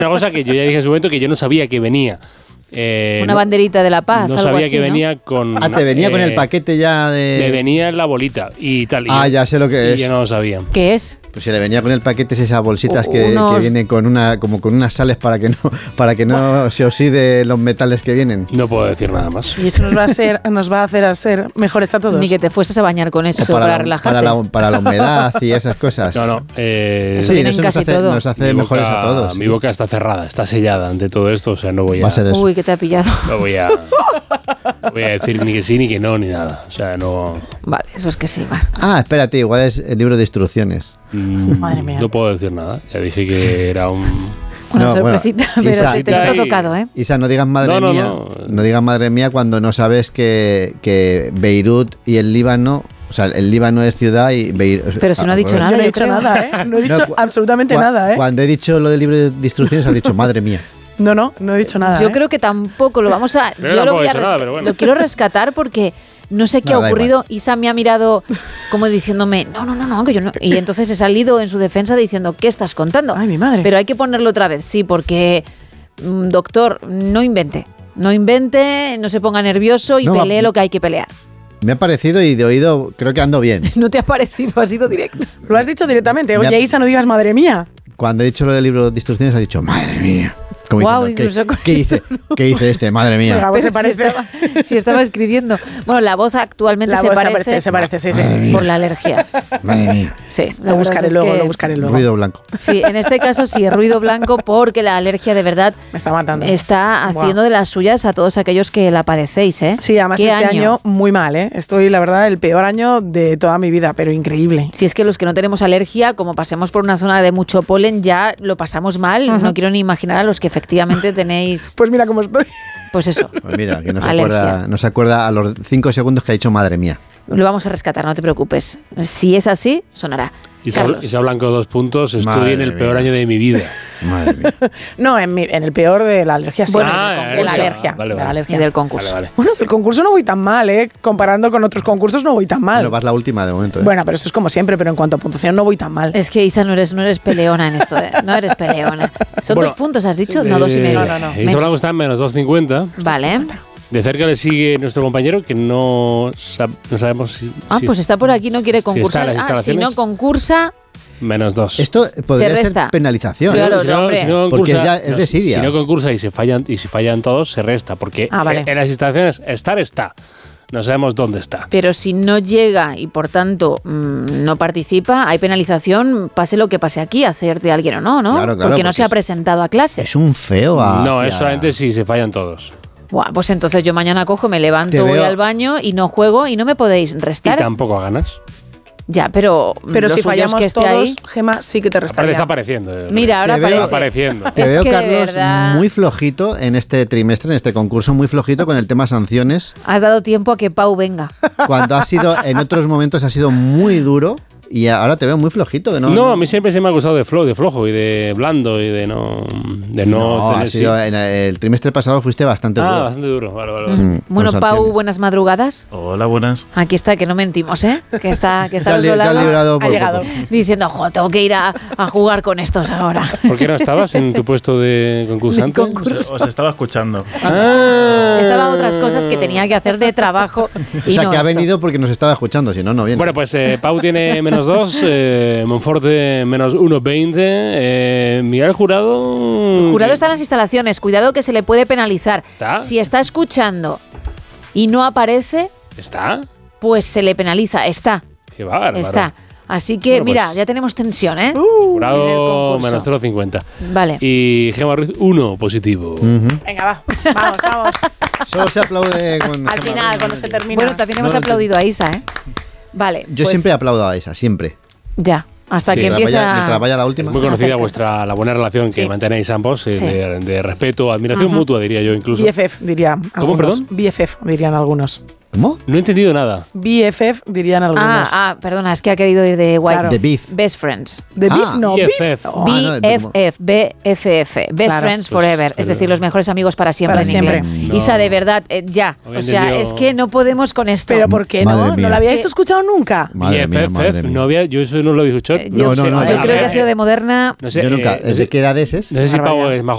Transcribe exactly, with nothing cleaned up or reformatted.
Una cosa que yo ya dije en su momento que yo no sabía que venía. Eh, Una no, banderita de la paz, No algo sabía así, que ¿no? venía con... Ah, te venía eh, con el paquete ya de... Me venía en la bolita y tal. Y Ah, yo, ya sé lo que y es. yo no lo sabía. ¿Qué es? Pues se le venía con el paquete esas bolsitas que, Unos- que vienen con una, como con unas sales para que no, para que no se oxide los metales que vienen. No puedo decir nada más. Y eso nos va a ser, nos va a hacer a ser mejores a todos. Ni que te fueses a bañar con eso O para, para, la, relajarte. para, la, para la humedad y esas cosas. No, no. Eh, Eso Sí, viene en eso nos casi hace, todo. nos hace mi mejores boca- a todos. Mi sí. boca está cerrada, está sellada ante todo esto, o sea, no voy a... Va a ser eso. Uy, que te ha pillado. No voy a... No voy a decir ni que sí ni que no ni nada. O sea, no... Vale, eso es que sí, va. Ah, espérate, igual es el libro de instrucciones. mm, Madre mía. No puedo decir nada. Ya dije que era un... Una No, bueno, sorpresita, pero Isa- te, te has Isa- tocado, ¿eh? Isa, no digas madre No, no, mía. no. No digas madre mía cuando no sabes que, que Beirut y el Líbano, o sea, el Líbano es ciudad y Beirut. Pero si no ha dicho Yo nada, no he yo dicho creo. nada, ¿eh? No he dicho No, cu- absolutamente Cua- nada, ¿eh? Cuando he dicho lo del libro de instrucciones, has dicho madre mía. No, no, no he dicho nada. Yo ¿eh? creo que tampoco lo vamos a. Yo Yo lo tampoco voy he a dicho nada, resca- pero bueno. Lo quiero rescatar porque no sé qué No, ha da ocurrido. Isa me ha mirado como diciéndome, no, no, no, no, que yo no. Y entonces he salido en su defensa diciendo, ¿qué estás contando? Ay, mi madre. Pero hay que ponerlo otra vez, sí, porque, mm, doctor, no invente. No invente, no se ponga nervioso y No, va- pelee lo que hay que pelear. Me ha parecido y de oído creo que ando bien. No te ha parecido, ha sido directo. Lo has dicho directamente. Me Oye, ha- Isa, no digas madre mía. Cuando he dicho lo del libro de instrucciones, has dicho madre mía. Como Guau, diciendo, incluso ¿qué, con ¿qué dice? ¿Qué dice este? Madre Venga, mía. pues se Pero parece. Si estaba, si estaba escribiendo. Bueno, la voz actualmente La se, voz se parece parece, se parece, sí, sí. Madre mía. por la alergia. Madre mía. Sí, la Lo verdad buscaré es luego, que- lo buscaré luego. Ruido blanco. Sí, en este caso sí, ruido blanco porque la alergia de verdad Me está matando. está Buah. haciendo de las suyas a todos aquellos que la padecéis, ¿eh? Sí, además ¿Qué este año? muy mal, ¿eh? Estoy, la verdad, el peor año de toda mi vida, pero increíble. Si es que los que no tenemos alergia, como pasemos por una zona de mucho polen, ya lo pasamos mal. Ujú. No quiero ni imaginar a los que efectivamente tenéis, Pues mira cómo estoy. pues eso. Pues mira, que no se, Alergia. acuerda, no se acuerda a los cinco segundos que ha dicho madre mía. Lo vamos a rescatar, no te preocupes. Si es así, sonará. Isa, Carlos. Isa Blanco, dos puntos. Estoy Madre en el mía. peor año de mi vida. Madre mía. No, en, mi- en el peor de la alergia, sí. Bueno, Ah, del de la concurso. alergia. Vale, de la vale. Y alergia. del concurso. Vale, vale. Bueno, el concurso no voy tan mal, ¿eh? Comparando con otros concursos no voy tan mal. Bueno, vas la última de momento. ¿eh? Bueno, pero eso es como siempre, pero en cuanto a puntuación no voy tan mal. Es que Isa, no eres, no eres peleona en esto, ¿eh? No eres peleona. Son Bueno, dos puntos, has dicho, no dos y Eh, medio. No, no, no. Isa Menos. Blanco está en menos dos cincuenta. Vale. De cerca le sigue nuestro compañero que no, sab- no sabemos si. Ah, si pues está por aquí, no quiere si está en concursar. las Ah, si instalaciones. no concursa, Menos dos. Esto podría Se ser resta. penalización. Claro, si no, hombre. si no Porque concursa- ya es no, desidia. Si no concursa y se fallan y si fallan todos, se resta. Porque Ah, vale. en las instalaciones estar está. No sabemos dónde está. pero si no llega y por tanto mmm, no participa, hay penalización, pase lo que pase aquí, hacerte alguien o no, ¿no? Claro, claro, porque no porque se ha es- presentado a clase. Es un feo. No, hacia- es solamente si se fallan todos. Buah, pues entonces yo mañana cojo, me levanto, Te voy veo- al baño y no juego y no me podéis Y restar. tampoco ganas. Ya, pero, Pero lo si suyo es fallamos que esté todos, ahí. Gema sí que te Aparte restaría. está apareciendo. eh, Mira, ahora Te veo- parece. Está apareciendo. Te Es veo, que de Carlos, verdad- muy flojito en este trimestre, en este concurso, muy flojito con el tema sanciones. Has dado tiempo a que Pau venga. Cuando ha sido, en otros momentos ha sido muy duro y ahora te veo muy flojito. Que no, No, a mí siempre se me ha acusado de flojo, de flojo y de blando y de no. De no, No, ha tener- sido, sí. en el trimestre pasado fuiste bastante Ah, duro. bastante duro. Vale, vale, vale. Mm, Bueno, con Pau, sanciones. buenas madrugadas. Hola, buenas. Aquí está, que no mentimos, ¿eh? Que está, que está Te al has li- otro te has lado librado por Ha llegado. poco. diciendo, jo, tengo que ir a, a jugar con estos ahora. ¿Por qué no estabas en tu puesto de concursante? De concurso. Os, os estaba escuchando. Ah. Estaba otras cosas que tenía que hacer de trabajo. Y O sea, no que ha esto. venido porque nos estaba escuchando, si no, no viene. Bueno, pues eh, Pau tiene menos dos, eh, Monforte menos uno veinte, eh, Miguel Jurado... Jurado está en las instalaciones. Cuidado que se le puede penalizar. ¿Está? Si está escuchando y no aparece, ¿Está? pues se le penaliza. Está, Qué bárbaro. está. Así que, Bueno, pues- mira, ya tenemos tensión, ¿eh? en el Jurado concurso. menos cero coma cincuenta. Vale. Y Gemma Ruiz, uno positivo. Ujú. Venga, va. Vamos, vamos. Solo se aplaude con. Al final, cuando se termina. Bueno, también hemos No, no, aplaudido a Isa, ¿eh? Vale. Yo pues siempre aplaudo a esa, siempre. Ya, hasta Sí, que la Mientras vaya- empieza... mientras vaya la Es última. muy conocida Perfecto. vuestra la buena relación que Sí. mantenéis ambos, eh, Sí. de, de respeto, admiración Ajá. mutua, diría yo incluso. B F F dirían algunos. perdón? B F F dirían algunos. ¿Cómo? No he entendido nada. B F F dirían Ah, algunos. ah, perdona, es que ha querido ir de White. Claro. The Beef. Best Friends. ¿De Ah, beef? No, B F beef. F. Oh, B- Ah, no, B F F, B F F, Best Claro. Friends Pues, Forever, es pues, decir, los mejores amigos para siempre Para en siempre. inglés. No. Isa, de verdad, eh, ya. Había O sea, entendido- es que no podemos con esto. ¿Pero por qué Madre no? mía. ¿No lo Es habíais que- escuchado nunca? Madre mía, B F F, madre mía. no había, yo eso no lo había escuchado. Eh, yo No, no, no, yo yo- creo que eh, ha sido de moderna. No sé, Yo nunca. eh, ¿Desde qué edad es? No sé si Pau Barbaridad. es más